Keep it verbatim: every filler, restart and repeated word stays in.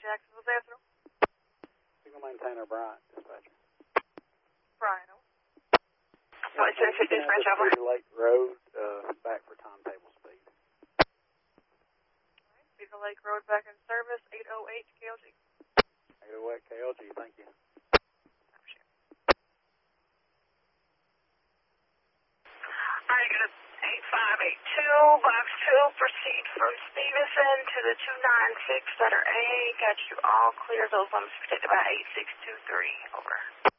Jacksonville Bathroom. Signal maintainer Bryant, dispatcher. Brian. Flight seven fifty, French Alpha. Lake Road, uh, back for timetable speed. Alright, Beaver Lake Road back in service, eight oh eight K L G. eight oh eight K L G, thank you. Alright, good. eight five eight two, box two, proceed from Stevenson to the two nine six, letter A. Got you all clear. Those limits protected by eight six two three. Over.